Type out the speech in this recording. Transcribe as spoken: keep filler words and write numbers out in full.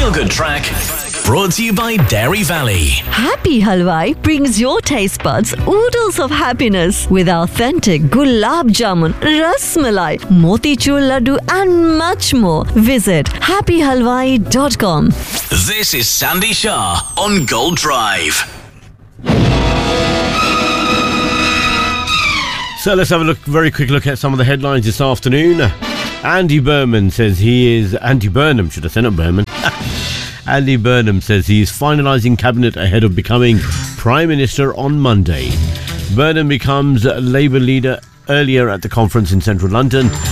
feel-good track brought to you by Dairy Valley. Happy Halwai brings your taste buds oodles of happiness with authentic gulab jamun, ras malai, motichur laddu and much more. Visit happy halwai dot com. This is Sandy Shah on Gold Drive. So let's have a look, very quick look at some of the headlines this afternoon. Andy Burnham says he is Andy Burnham, should I say not Berman? Andy Burnham says he is finalising cabinet ahead of becoming Prime Minister on Monday. Burnham becomes Labour leader earlier at the conference in central London.